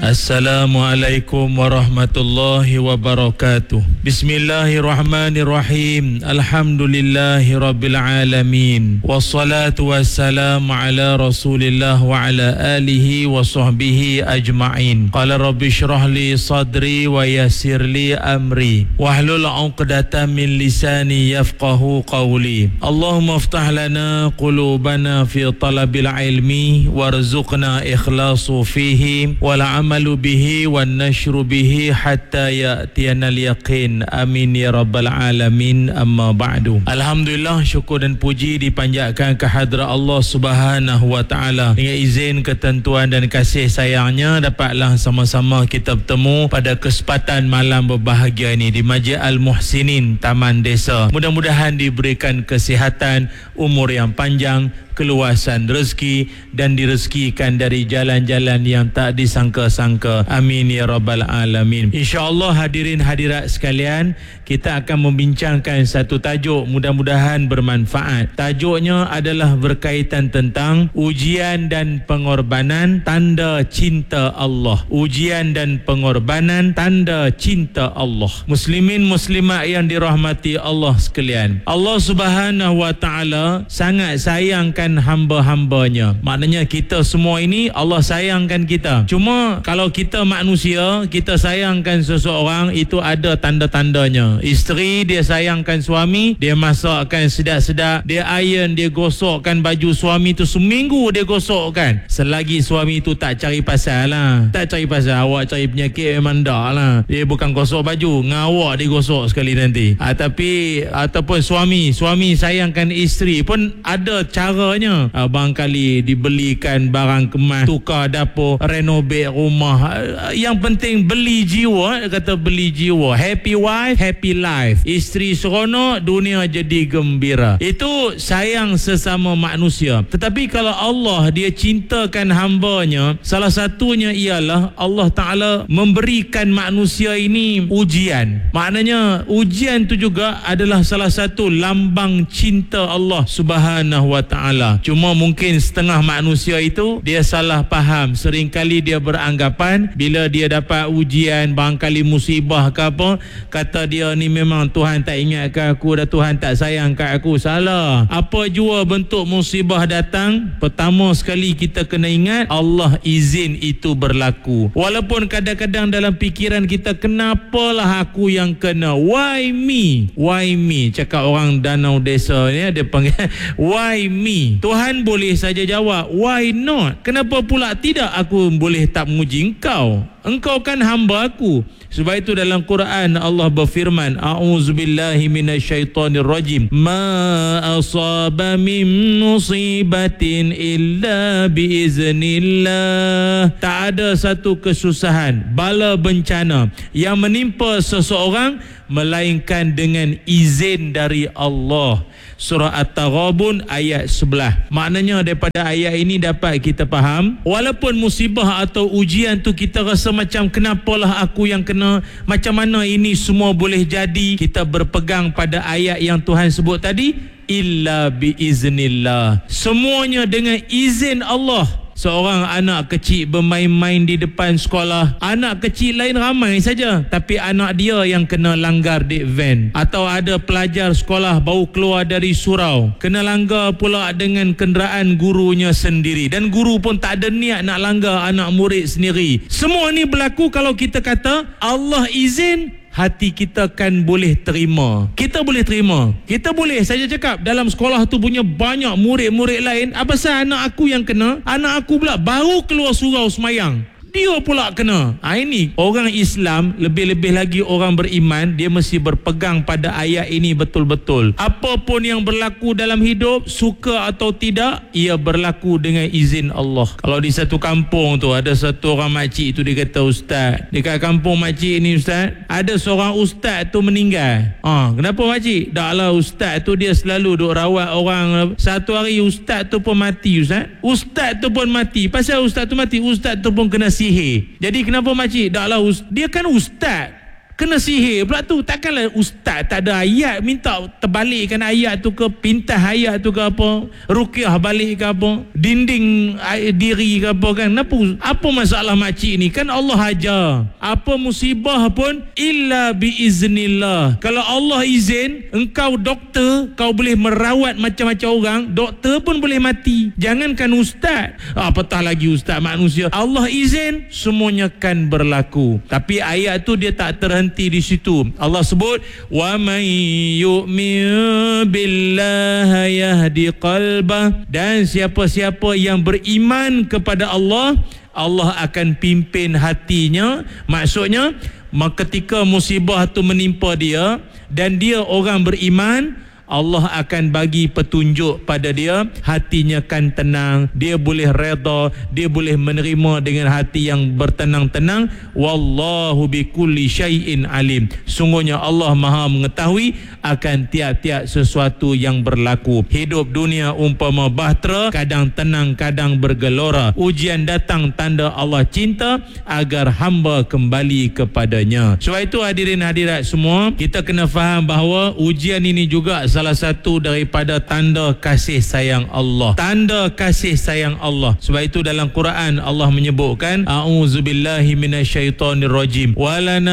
Assalamualaikum warahmatullahi wabarakatuh. Bismillahirrahmanirrahim. Alhamdulillahi rabbil alamin. Wassalatu wassalamu ala rasulillah wa ala alihi wa sahbihi ajma'in. Qala rabbi syrah li sadri wa yassir li amri wahlul 'uqdatam min lisani yafqahu qawli. Allahumma iftah lana qulubana fi talabil ilmi warzuqna ikhlasu fihi wal amalu bihi wan nashru bihi hatta ya'tiyana al-yaqin. Amin ya rabbal alamin. Amma ba'du. Alhamdulillah, syukur dan puji dipanjatkan ke hadrat Allah Subhanahu wa taala. Dengan izin, ketentuan dan kasih sayangnya, dapatlah sama-sama kita bertemu pada kesempatan malam berbahagia ini di Masjid Al-Muhsinin, Taman Desa. Mudah-mudahan diberikan kesihatan, umur yang panjang, keluasan rezeki, dan direzekikan dari jalan-jalan yang tak disangka-sangka. Amin ya rabbal alamin. InsyaAllah hadirin hadirat sekalian, kita akan membincangkan satu tajuk, mudah-mudahan bermanfaat. Tajuknya adalah berkaitan tentang ujian dan pengorbanan, tanda cinta Allah. Ujian dan pengorbanan, tanda cinta Allah. Muslimin muslimat yang dirahmati Allah sekalian, Allah Subhanahu wa taala sangat sayangkan hamba-hambanya. Maknanya kita semua ini Allah sayangkan kita. Cuma kalau kita manusia, kita sayangkan seseorang, itu ada tanda-tandanya. Isteri dia sayangkan suami, dia masakkan sedap-sedap, dia iron, dia gosokkan baju suami tu seminggu, dia gosokkan. Selagi suami tu tak cari pasal lah, tak cari pasal, awak cari penyakit memang dah lah. Dia bukan gosok baju, ngawak dia gosok sekali nanti. Tapi ataupun suami sayangkan isteri pun ada caranya. Barangkali dibelikan barang kemas, tukar dapur, renovate rumah. Yang penting beli jiwa. Kata beli jiwa. Happy wife, happy life. Isteri seronok, dunia jadi gembira. Itu sayang sesama manusia. Tetapi kalau Allah dia cintakan hambanya, salah satunya ialah Allah Ta'ala memberikan manusia ini ujian. Maknanya ujian tu juga adalah salah satu lambang cinta Allah Subhanahu wa Ta'ala. Cuma mungkin setengah manusia itu dia salah faham. Seringkali dia beranggapan bila dia dapat ujian, barangkali musibah ke apa, kata dia ni memang Tuhan tak ingat ke aku dah, Tuhan tak sayang kat aku. Salah. Apa jua bentuk musibah datang, pertama sekali kita kena ingat Allah izin itu berlaku. Walaupun kadang-kadang dalam fikiran kita, kenapalah aku yang kena, why me, why me. Cakap orang Danau Desa ni dia panggil why me. Tuhan boleh saja jawab, why not? Kenapa pula tidak aku boleh tak memuji engkau? Engkau kan hamba aku. Sebab itu dalam Quran Allah berfirman, a'udzubillahi minasyaitonirrajim, ma asaba min musibatin illa biiznillah. Tak ada satu kesusahan, bala bencana yang menimpa seseorang melainkan dengan izin dari Allah. Surah At-Taghabun ayat 11. Maknanya daripada ayat ini dapat kita faham, walaupun musibah atau ujian tu kita rasa macam kenapalah aku yang kena, macam mana ini semua boleh jadi, kita berpegang pada ayat yang Tuhan sebut tadi, illa biiznillah. Semuanya dengan izin Allah. Seorang anak kecil bermain-main di depan sekolah, anak kecil lain ramai saja, tapi anak dia yang kena langgar di van. Atau ada pelajar sekolah baru keluar dari surau, kena langgar pula dengan kenderaan gurunya sendiri, dan guru pun tak ada niat nak langgar anak murid sendiri. Semua ni berlaku kalau kita kata Allah izin, hati kita kan boleh terima. Kita boleh terima. Kita boleh saja cakap, dalam sekolah tu punya banyak murid-murid lain, apa pasal anak aku yang kena? Anak aku pula baru keluar surau semayang, dia pula kena. Ini orang Islam, lebih-lebih lagi orang beriman, dia mesti berpegang pada ayat ini betul-betul. Apapun yang berlaku dalam hidup, suka atau tidak, ia berlaku dengan izin Allah. Kalau di satu kampung tu ada satu orang makcik tu, dia kata, ustaz, dekat kampung makcik ni ustaz, ada seorang ustaz tu meninggal. Kenapa makcik? Dah lah, ustaz tu dia selalu duk rawat orang. Satu hari ustaz tu pun mati ustaz. Ustaz tu pun mati. Pasal ustaz tu mati, ustaz tu pun kena sihir. Jadi kenapa makcik? Dah lah, dia kan ustaz. kena sihir pula tu. Takkanlah ustaz tak ada ayat minta terbalikkan ayat tu ke, pintas ayat tu ke apa, ruqyah balik ke apa, dinding diri ke apa kan. Apa masalah makcik ni? Kan Allah ajar, apa musibah pun illa biiznillah. Kalau Allah izin, engkau doktor, kau boleh merawat macam-macam orang, doktor pun boleh mati. Jangankan ustaz, apatah lagi ustaz manusia. Allah izin, semuanya kan berlaku. Tapi ayat tu dia tak terhenti di situ. Allah sebut wa man yu'min billahi yahdi qalbah, dan siapa-siapa yang beriman kepada Allah, Allah akan pimpin hatinya. Maksudnya ketika musibah tu menimpa dia dan dia orang beriman, Allah akan bagi petunjuk pada dia, hatinya kan tenang, dia boleh redha, dia boleh menerima dengan hati yang bertenang-tenang. Wallahu bikulli syai'in alim. Sungguhnya Allah Maha mengetahui akan tiap-tiap sesuatu yang berlaku. Hidup dunia umpama bahtera, kadang tenang, kadang bergelora. Ujian datang, tanda Allah cinta agar hamba kembali kepadanya. Sebab itu hadirin hadirat semua, kita kena faham bahawa ujian ini juga salah satu daripada tanda kasih sayang Allah. Tanda kasih sayang Allah. Sebab itu dalam Quran Allah menyebutkan a'udzubillahi minasyaitonirrajim walana